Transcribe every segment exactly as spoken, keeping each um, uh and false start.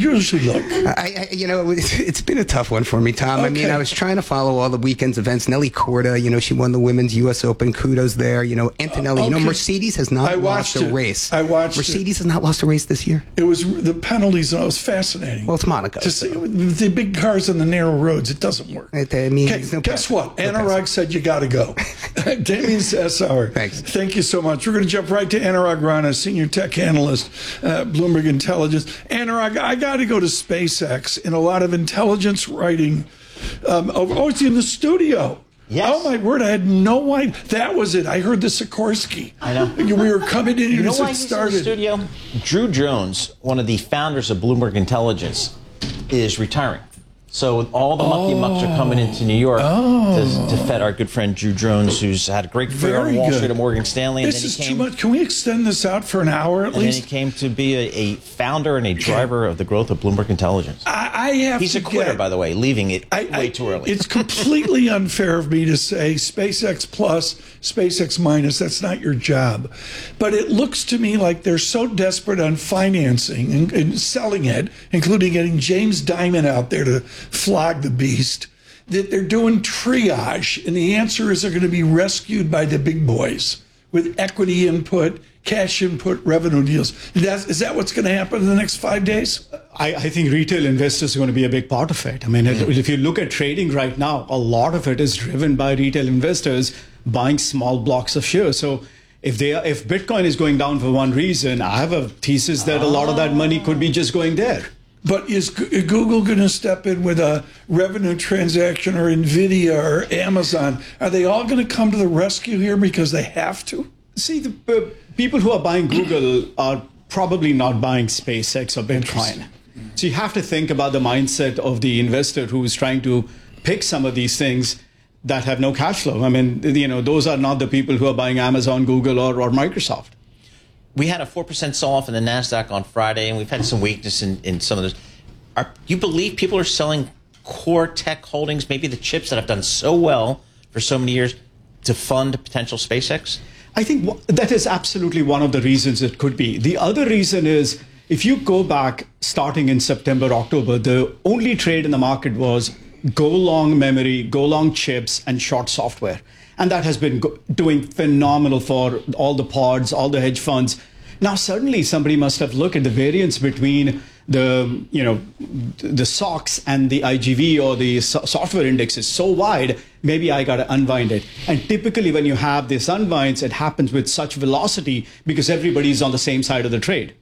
usually look? I, I, you know, it's been a tough one for me, Tom. Okay. I mean, I was trying to follow all the weekend's events. Nelly Corda, you know, she won the women's U S Open. Kudos there. You know, Antonelli. Uh, okay. You know, Mercedes has not I lost a it. race. I watched Mercedes it. has not lost a race this year. It was the penalties. And it was fascinating. Well, it's Monaco. To see so. the big cars on the narrow roads, it doesn't work. It, I mean, okay, no guess pass. what? No Anurag pass. said you got to go. Damien Sassower. Thanks. Thank you so much. We're going to jump right to Anurag Rana, senior tech analyst, uh, Bloomberg Intelligence. Anurag, I got to go to SpaceX in a lot of intelligence writing. Um, oh, it's in the studio. Yes. Oh, my word. I had no idea. That was it. I heard the Sikorsky. I know. We were coming in you know as why it he's started. In the studio? Drew Jones, one of the founders of Bloomberg Intelligence, is retiring. So all the monkey oh. mucks are coming into New York oh. to, to fed our good friend Drew Jones, who's had a great career Very on Wall good. Street at Morgan Stanley. And this then is he came, too much. Can we extend this out for an hour at and least? And then he came to be a, a founder and a driver of the growth of Bloomberg Intelligence. I, I have He's to a quitter, get, by the way, leaving it I, way I, too early. It's completely unfair of me to say SpaceX plus, SpaceX minus. That's not your job. But it looks to me like they're so desperate on financing and, and selling it, including getting James Diamond out there to flog the beast, that they're doing triage. And the answer is they're going to be rescued by the big boys with equity input, cash input, revenue deals. Is that, is that what's going to happen in the next five days? I, I think retail investors are going to be a big part of it. I mean, mm-hmm. if you look at trading right now, a lot of it is driven by retail investors buying small blocks of shares. So if they are, if Bitcoin is going down for one reason, I have a thesis that a lot of that money could be just going there. But is Google going to step in with a revenue transaction, or NVIDIA or Amazon? Are they all going to come to the rescue here because they have to? See, the uh, people who are buying Google are probably not buying SpaceX or Bitcoin. So you have to think about the mindset of the investor who is trying to pick some of these things that have no cash flow. I mean, you know, those are not the people who are buying Amazon, Google, or, or Microsoft. We had a four percent sell-off in the NASDAQ on Friday, and we've had some weakness in, in some of those. Are, you believe people are selling core tech holdings, maybe the chips that have done so well for so many years, to fund potential SpaceX? I think that is absolutely one of the reasons it could be. The other reason is, if you go back starting in September, October, the only trade in the market was go long memory, go long chips, and short software. And that has been go- doing phenomenal for all the pods, all the hedge funds. Now, suddenly somebody must have looked at the variance between the, you know, the S O X and the I G V or the so- software index is so wide, maybe I got to unwind it. And typically when you have this unwinds, it happens with such velocity because everybody's on the same side of the trade.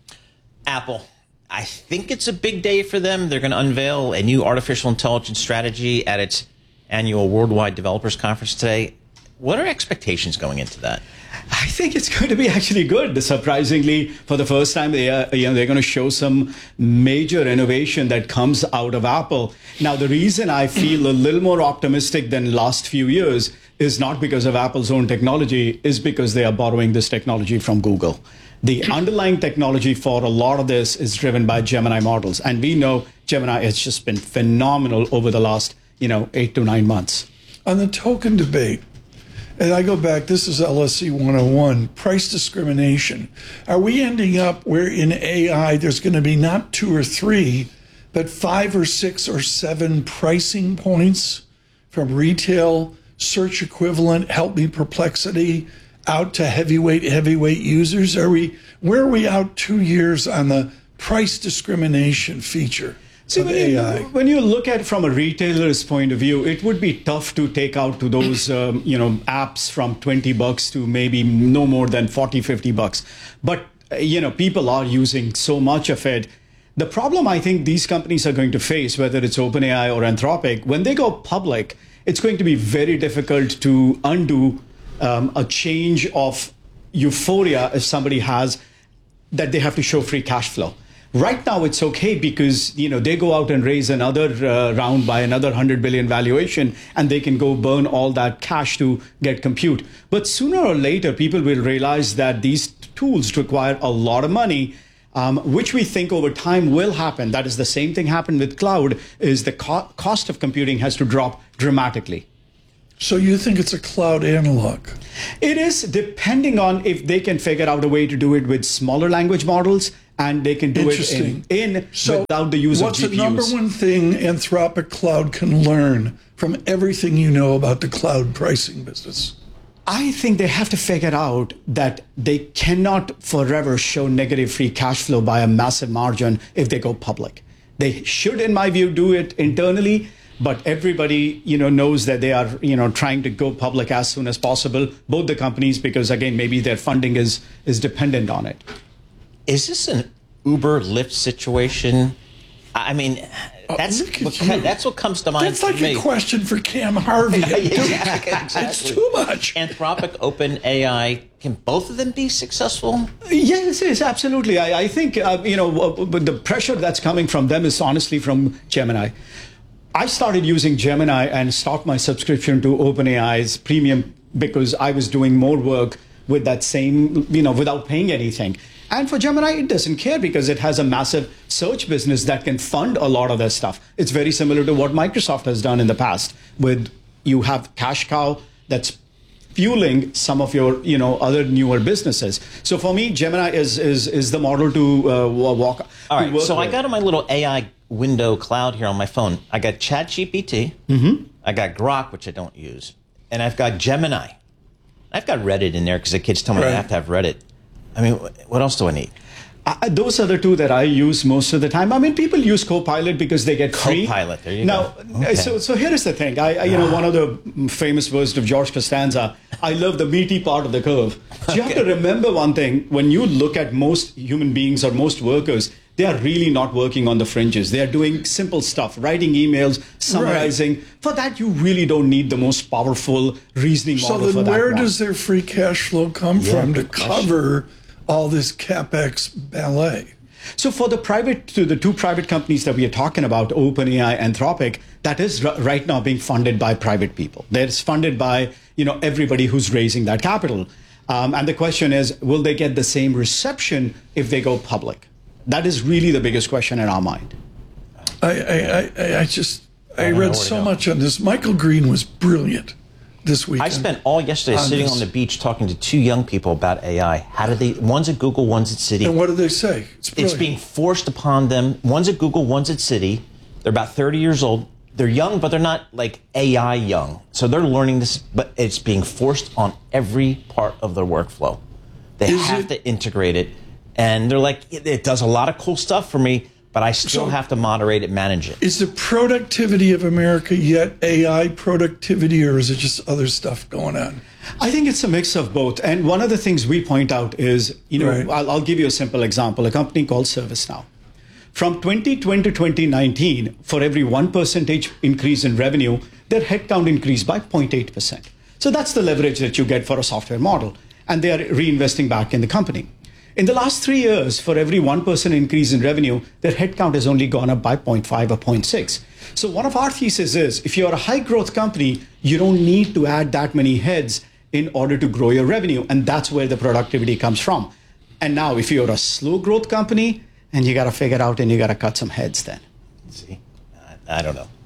Apple. I think it's a big day for them. They're going to unveil a new artificial intelligence strategy at its annual Worldwide Developers Conference today. What are expectations going into that? I think it's going to be actually good. Surprisingly, for the first time, they are, you know, they're going to show some major innovation that comes out of Apple. Now, the reason I feel a little more optimistic than last few years is not because of Apple's own technology, is because they are borrowing this technology from Google. The underlying technology for a lot of this is driven by Gemini models. And we know Gemini has just been phenomenal over the last, you know, eight to nine months. On the token debate, and I go back, this is L S E one oh one, price discrimination. Are we ending up where in A I there's going to be not two or three, but five or six or seven pricing points from retail, search equivalent, help me perplexity, out to heavyweight, heavyweight users? Are we, where are we out two years on the price discrimination feature? See, when you, when you look at it from a retailer's point of view, it would be tough to take out to those um, you know, apps from twenty bucks to maybe no more than forty, fifty bucks. But, uh, you know, people are using so much of it. The problem I think these companies are going to face, whether it's OpenAI or Anthropic, when they go public, it's going to be very difficult to undo um, a change of euphoria if somebody has that they have to show free cash flow. Right now, it's okay because, you know, they go out and raise another uh, round by another one hundred billion valuation, and they can go burn all that cash to get compute. But sooner or later, people will realize that these tools require a lot of money, um, which we think over time will happen. That is the same thing happened with cloud, is the co- cost of computing has to drop dramatically. So you think it's a cloud analog? It is, depending on if they can figure out a way to do it with smaller language models and they can do it in, in so without the use of what's G P Us. the number one thing Anthropic Cloud can learn from everything you know about the cloud pricing business? I think they have to figure out that they cannot forever show negative free cash flow by a massive margin if they go public. They should, in my view, do it internally, but everybody, you know, knows that they are, you know, trying to go public as soon as possible, both the companies, because again, maybe their funding is is dependent on it. Is this an Uber Lyft situation? I mean, that's look at what, you. that's what comes to mind That's like for me. a question for Cam Harvey. exactly, exactly. It's too much. Anthropic, OpenAI, can both of them be successful? Yes, yes, absolutely. I, I think, uh, you know, uh, but the pressure that's coming from them is honestly from Gemini. I started using Gemini and stopped my subscription to OpenAI's premium because I was doing more work with that same, you know, without paying anything. And for Gemini, it doesn't care because it has a massive search business that can fund a lot of their stuff. It's very similar to what Microsoft has done in the past with you have cash cow that's fueling some of your, you know, other newer businesses. So for me, Gemini is is is the model to uh, walk. All right. to work So with. I got on my little A I window cloud here on my phone. I got ChatGPT. Mm-hmm. I got Grok, which I don't use, and I've got Gemini. I've got Reddit in there because the kids tell me Right. I have to have Reddit. I mean, what else do I need? Uh, those are the two that I use most of the time. I mean, people use Copilot because they get free. Copilot, there you now, go. Okay. so so here is the thing. I, I you know one of the famous words of George Costanza. I love the meaty part of the curve. So you have to remember one thing: when you look at most human beings or most workers, they are really not working on the fringes. They are doing simple stuff, writing emails, summarizing. Right. For that, you really don't need the most powerful reasoning So model for then that. where one. does their free cash flow come Yeah, from to good question. cover all this CapEx ballet? So for the private, to the two private companies that we are talking about, OpenAI, Anthropic, that is r- right now being funded by private people. That's funded by, you know, everybody who's raising that capital. Um, and the question is, will they get the same reception if they go public? That is really the biggest question in our mind. I I, I, I just I, don't know where read to so go. much on this. Michael Green was brilliant this week. I spent all yesterday on sitting this. on the beach talking to two young people about A I. How did they? One's at Google, one's at Citi. And what did they say? It's, It's brilliant. being forced upon them. One's at Google, one's at Citi. They're about thirty years old. They're young, but they're not like A I young. So they're learning this, but it's being forced on every part of their workflow. They Is have it- to integrate it. And they're like, it, it does a lot of cool stuff for me, but I still So- have to moderate it, manage it. Is the productivity of America yet A I productivity, or is it just other stuff going on? I think it's a mix of both. And one of the things we point out is, you know, Right. I'll, I'll give you a simple example. A company called ServiceNow. From twenty twenty to twenty nineteen, for every one percentage increase in revenue, their headcount increased by zero point eight percent. So that's the leverage that you get for a software model. And they are reinvesting back in the company. In the last three years, for every one percent increase in revenue, their headcount has only gone up by zero point five or zero point six. So one of our theses is, if you're a high growth company, you don't need to add that many heads in order to grow your revenue. And that's where the productivity comes from. And now if you're a slow growth company, and you got to figure out and you got to cut some heads then. See, I, I don't know.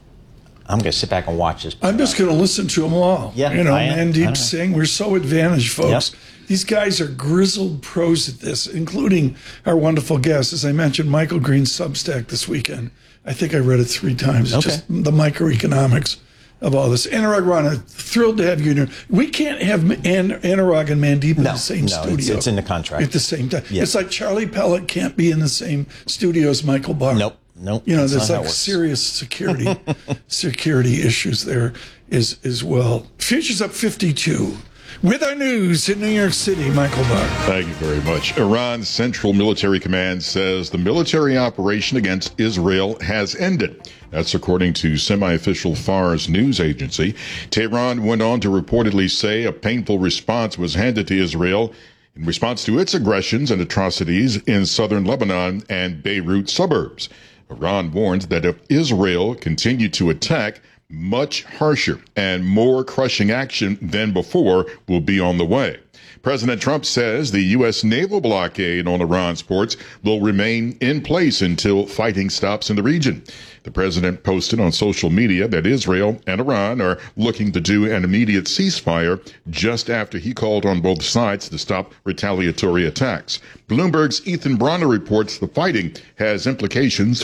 I'm going to sit back and watch this. I'm just going to listen to them all. Yeah, you know, I am. I Mandeep know. Singh. We're so advantaged, folks. Yep. These guys are grizzled pros at this, including our wonderful guest, as I mentioned, Michael Green's Substack this weekend. I think I read it three times. It's Okay. just the microeconomics of all this. Anurag Rana, thrilled to have you here. We can't have An- Anurag and Mandeep in No, the same no, studio. it's- it's in the contract. At the same time. Yeah. It's like Charlie Pellet can't be in the same studio as Michael Barr. Nope, nope. You know, that's there's not how it like works. serious security security issues there is as well. Futures up fifty-two. With our news in New York City, Michael Barr. Thank you very much. Iran's Central Military Command says the military operation against Israel has ended. That's according to semi-official Fars news agency. Tehran went on to reportedly say a painful response was handed to Israel in response to its aggressions and atrocities in southern Lebanon and Beirut suburbs. Iran warned that if Israel continued to attack, much harsher and more crushing action than before will be on the way. President Trump says the U S naval blockade on Iran's ports will remain in place until fighting stops in the region. The president posted on social media that Israel and Iran are looking to do an immediate ceasefire just after he called on both sides to stop retaliatory attacks. Bloomberg's Ethan Bronner reports the fighting has implications